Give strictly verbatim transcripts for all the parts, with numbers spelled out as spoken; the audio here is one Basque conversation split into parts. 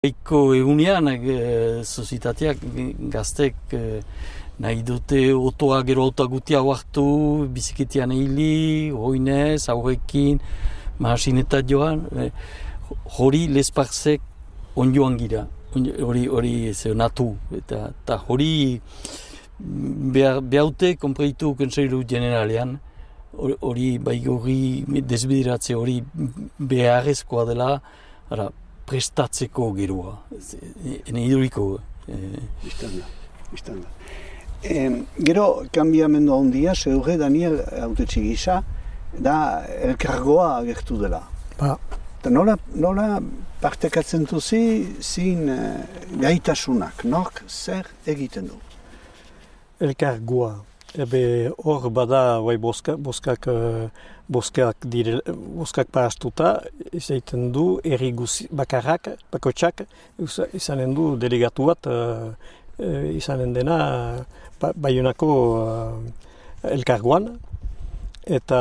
Eko egunean, e, sozietateak gaztek e, nahi dute otoa gero otoa gutia hartu, biziketian hili, hoinez, aurrekin, mahasineta joan, e, hori lesparzek onjoan gira, hori hori natu, eta, eta hori behaute konpreitu konseilu generalean, hori baigorri desbideratze hori beharrezkoa dela, ara, prestatzeko geroa, ene iduriko. Biztanda, biztanda. E, gero, kanbiamendu handia, zeure Daniel hautetxe gisa, da elkargoa agertu dela. Ba. Eta nola, nola partekatzen duzi zin e, gaitasunak, nork zer egiten du? Elkargoa. Ebe hor bada bai boska, boskak, boskak, dire, boskak parastuta, izaiten du erri guzi, bakarrak, bakotxak, izanen du delegatu bat, izanen dena ba, Baionako elkargoan, eta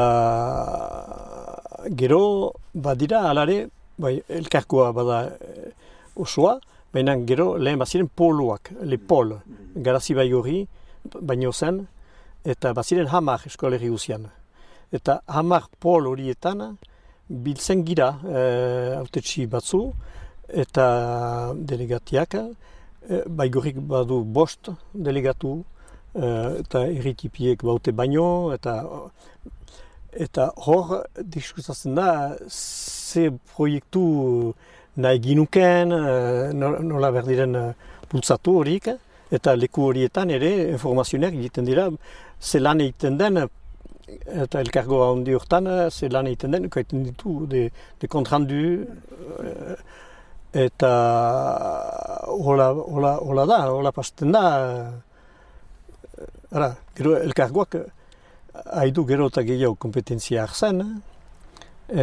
gero badira alare, bai, elkargoa bada osoa, baina gero lehen baziren poloak, le pol, garazi Baigorri, baino zen, eta baziren hamar eskoleri guzian. Eta hamar pol horietan biltzen gira hautetsi batzu eta delegatiak. E, Baigorrik badu bost delegatu e, eta erritipiek baute baino eta eta hor diskutatzen da ze proiektu nahi ginuken, nola berdiren bultzatu horik. Eta leku horietan ere informazioak egiten dira, ze lan egiten den, eta elkargoa handi hortan, ze lan egiten den, egiten ditu, de, de kontrandu, eta hola, hola, hola da, hola pasten da. Ara, gero elkargoak haidu gero eta gehiago kompetentzia hartzen. E,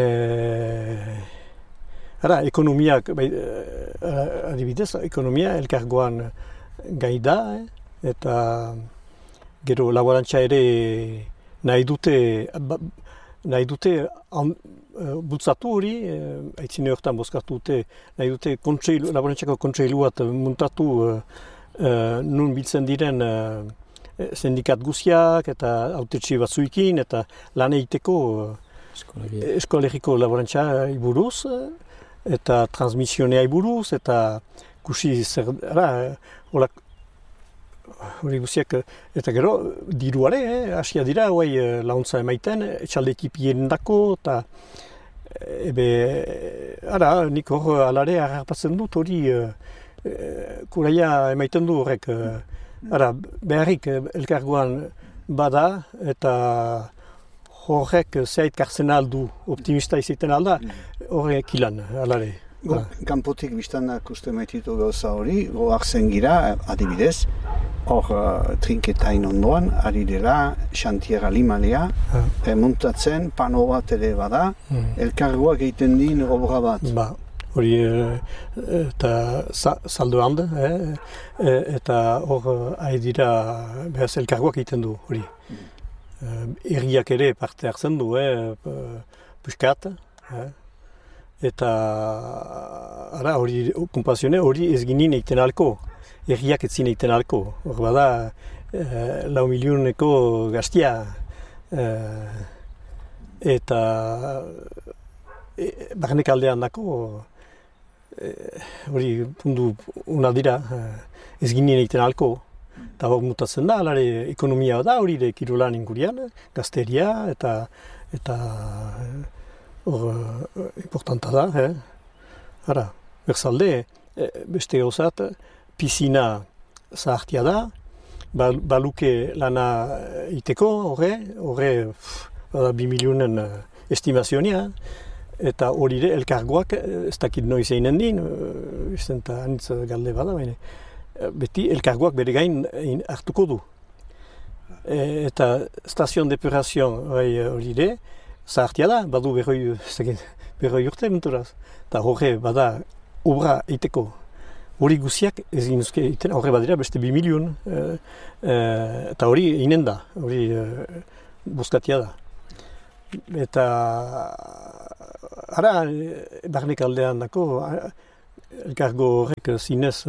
ara, ekonomiak, bai, adibidez, ekonomia elkargoan gai da, eh? Eta gero laborantza ere nahi dute, ba, nahi dute an, uh, bultzatu hori, eh, aitzine horretan bozkatu dute, nahi dute kontseilu, laborantzako kontseilu bat muntatu uh, uh, nun biltzen diren uh, sindikat guziak eta hautetxe batzuekin eta lan egiteko uh, eskolegiko laborantza buruz eta transmisionea buruz eta kusi zer, ara, hola, hori guziak, eta gero, diruare, eh, asia dira, guai, launtza emaiten, etxalde ekipien dako, eta, ebe, ara, nik hor alare agarpatzen dut, hori, e, kuraia emaiten du horrek, ara, beharrik elkargoan bada, eta horrek zait kartzen aldu, optimista izaiten alda, horrek ilan, alare. Go, kanpotik biztanak uste maititu gauza hori, goak zen gira, adibidez, hor uh, trinketain ondoan, ari dela, xantiera limalea, ah. e, muntatzen, pano bat ere bada, mm. elkargoak egiten din obra bat. Ba, hori, eta sa, saldo handa, eh? e, eta hor ari dira, behaz elkargoak egiten du, hori. Mm. E, erriak ere parte hartzen du, eh? Puskat, eh? Eta ara hori konpazione hori ez ginen egiten alko, erriak ez zin egiten alko. Hor bada e, lau milioneko gaztia e, eta e, barnek aldean dako hori e, pundu una dira e, ez ginen egiten alko. Eta hor mutatzen da, alare ekonomia da hori de kirolan ingurian, gazteria eta eta hor, importanta da, eh? Ara, berzalde, beste gauzat, pisina zahartia da, bal, baluke lana iteko, horre, horre, bada bi milionen estimazionia, eta hori de, elkargoak, ez dakit noiz einen din, izan eta anitz galde bada, baina, beti elkargoak bere gain hartuko du. E, eta stazion depurazioan hori de, zahartia da, badu berroi, berroi urte menturaz. Eta horre bada obra eiteko. Hori guziak ez ginuzke eiten, horre badira beste bi milion. E, e, eta hori inen da, hori e, buskatia da. Eta ara, barnek aldean dako, elkargo horrek zinez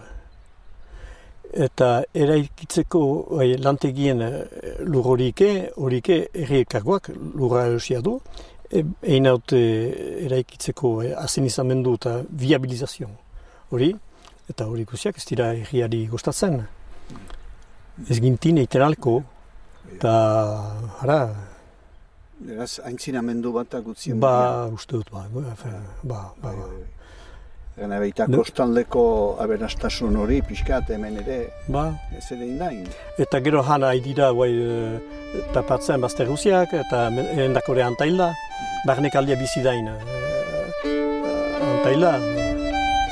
eta eraikitzeko bai, lantegien lur horike, horike erri elkargoak lurra erosia du, egin haute eraikitzeko azenizamendu eta viabilizazio hori, eta hori guziak ez dira erriari gustatzen. Ez gintin eiten alko, eta hara... Eraz, haintzinamendu bat agutzien? Ba, uste dut, ba, ba, ba. Gana baita kostaldeko aberastasun hori, pixkat, hemen ere, ba. Ez ere indain. Eta gero hana haidira, guai, tapatzen bazter guziak, eta endakore antaila, barnek aldia bizi dain. Antaila,